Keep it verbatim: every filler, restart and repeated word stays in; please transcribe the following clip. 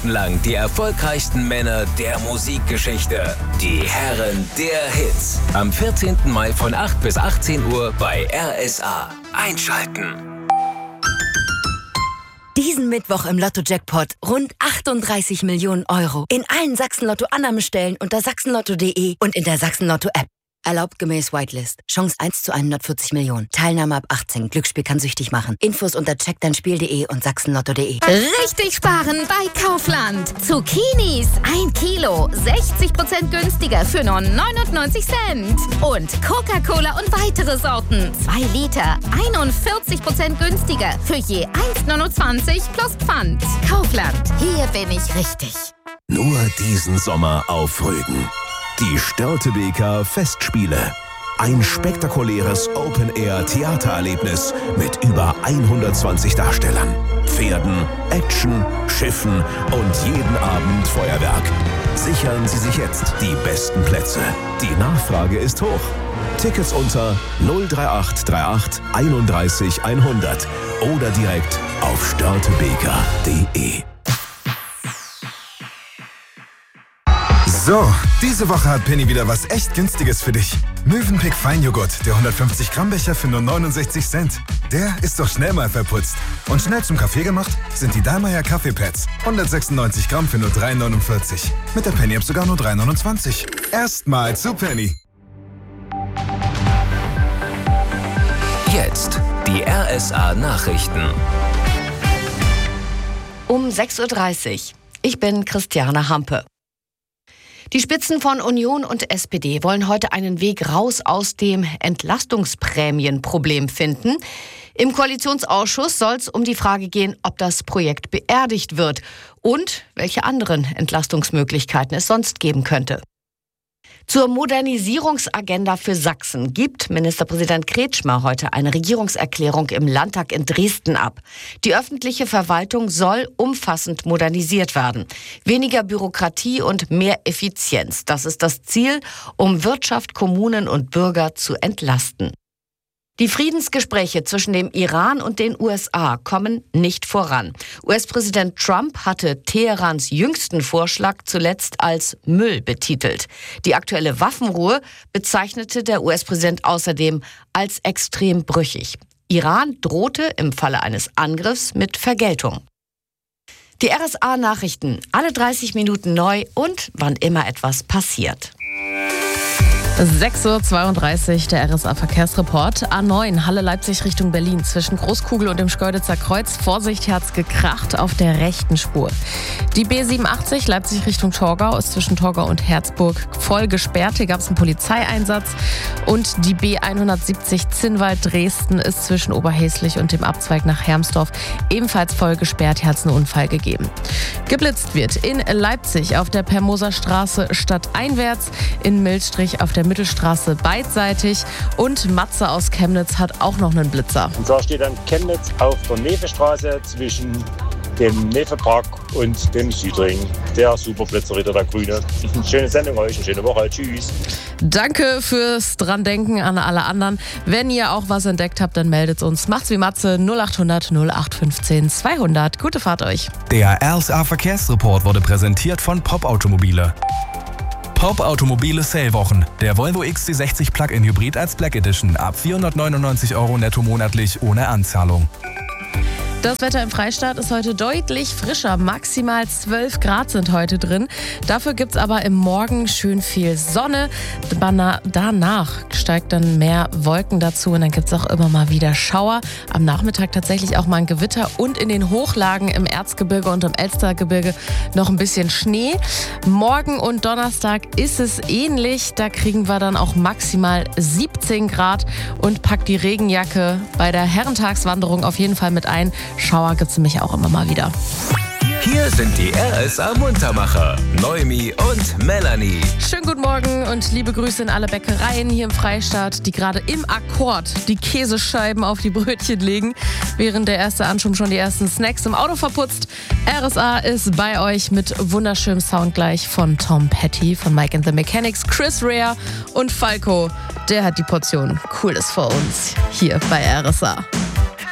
Stunden lang die erfolgreichsten Männer der Musikgeschichte. Die Herren der Hits. Am vierzehnten Mai von acht bis achtzehn Uhr bei R S A. Einschalten. Diesen Mittwoch im Lotto-Jackpot rund achtunddreißig Millionen Euro. In allen Sachsen-Lotto-Annahmestellen unter sachsenlotto punkt de und in der Sachsen-Lotto-App. Erlaubt gemäß Whitelist. Chance eins zu hundertvierzig Millionen. Teilnahme ab achtzehn. Glücksspiel kann süchtig machen. Infos unter check dein spiel punkt de und sachsenlotto punkt de. Richtig sparen bei Kaufland. Zucchinis ein Kilo. sechzig Prozent günstiger für nur neunundneunzig Cent. Und Coca-Cola und weitere Sorten. zwei Liter. einundvierzig Prozent günstiger für je eins Komma neunundzwanzig plus Pfand. Kaufland. Hier bin ich richtig. Nur diesen Sommer auf Rügen. Die Störtebeker Festspiele. Ein spektakuläres Open-Air-Theatererlebnis mit über hundertzwanzig Darstellern, Pferden, Action, Schiffen und jeden Abend Feuerwerk. Sichern Sie sich jetzt die besten Plätze. Die Nachfrage ist hoch. Tickets unter null drei acht drei acht einunddreißig hundert oder direkt auf störtebeker punkt de. So, diese Woche hat Penny wieder was echt Günstiges für dich. Mövenpick Feinjoghurt, der hundertfünfzig Gramm Becher für nur neunundsechzig Cent. Der ist doch schnell mal verputzt. Und schnell zum Kaffee gemacht sind die Dallmayr Kaffeepads. hundertsechsundneunzig Gramm für nur drei neunundvierzig. Mit der Penny-App sogar nur drei neunundzwanzig. Erstmal zu Penny. Jetzt die R S A Nachrichten. Um sechs Uhr dreißig. Ich bin Christiane Hampe. Die Spitzen von Union und S P D wollen heute einen Weg raus aus dem Entlastungsprämienproblem finden. Im Koalitionsausschuss soll es um die Frage gehen, ob das Projekt beerdigt wird und welche anderen Entlastungsmöglichkeiten es sonst geben könnte. Zur Modernisierungsagenda für Sachsen gibt Ministerpräsident Kretschmer heute eine Regierungserklärung im Landtag in Dresden ab. Die öffentliche Verwaltung soll umfassend modernisiert werden. Weniger Bürokratie und mehr Effizienz. Das ist das Ziel, um Wirtschaft, Kommunen und Bürger zu entlasten. Die Friedensgespräche zwischen dem Iran und den U S A kommen nicht voran. U S-Präsident Trump hatte Teherans jüngsten Vorschlag zuletzt als Müll betitelt. Die aktuelle Waffenruhe bezeichnete der U S-Präsident außerdem als extrem brüchig. Iran drohte im Falle eines Angriffs mit Vergeltung. Die R S A-Nachrichten, alle dreißig Minuten neu und wann immer etwas passiert. sechs Uhr zweiunddreißig, der R S A-Verkehrsreport. A neun, Halle Leipzig Richtung Berlin. Zwischen Großkugel und dem Schkeuditzer Kreuz. Vorsicht, hat's gekracht auf der rechten Spur. Die B siebenundachtzig, Leipzig Richtung Torgau, ist zwischen Torgau und Herzburg voll gesperrt. Hier gab's einen Polizeieinsatz. Und die B hundertsiebzig, Zinnwald Dresden, ist zwischen Oberhäslich und dem Abzweig nach Hermsdorf ebenfalls voll gesperrt. Hier hat's einen Unfall gegeben. Geblitzt wird in Leipzig auf der Permoser Straße stadteinwärts, in Milstrich auf der Mittelstraße beidseitig und Matze aus Chemnitz hat auch noch einen Blitzer. Und zwar steht dann Chemnitz auf der Nevestraße zwischen dem Nevepark und dem Südring. Der Superblitzerritter, der Grüne. Schöne Sendung euch, eine schöne Woche. Tschüss. Danke fürs Dran-Denken an alle anderen. Wenn ihr auch was entdeckt habt, dann meldet uns. Macht's wie Matze, null acht hundert null acht fünfzehn zweihundert. Gute Fahrt euch. Der R S A-Verkehrsreport wurde präsentiert von Pop Automobile. Pop Automobile Sale-Wochen. Der Volvo X C sechzig Plug-in Hybrid als Black Edition ab vierhundertneunundneunzig Euro netto monatlich ohne Anzahlung. Das Wetter im Freistaat ist heute deutlich frischer. Maximal zwölf Grad sind heute drin. Dafür gibt's aber im Morgen schön viel Sonne. Danach steigt dann mehr Wolken dazu und dann gibt's auch immer mal wieder Schauer. Am Nachmittag tatsächlich auch mal ein Gewitter und in den Hochlagen im Erzgebirge und im Elstergebirge noch ein bisschen Schnee. Morgen und Donnerstag ist es ähnlich. Da kriegen wir dann auch maximal siebzehn Grad und packt die Regenjacke bei der Herrentagswanderung auf jeden Fall mit ein. Schauer gibt's nämlich auch immer mal wieder. Hier sind die R S A-Muntermacher, Noemi und Melanie. Schönen guten Morgen und liebe Grüße in alle Bäckereien hier im Freistaat, die gerade im Akkord die Käsescheiben auf die Brötchen legen, während der erste Anschub schon die ersten Snacks im Auto verputzt. R S A ist bei euch mit wunderschönem Sound gleich von Tom Petty, von Mike and the Mechanics, Chris Rea und Falco. Der hat die Portion Cooles vor uns hier bei R S A.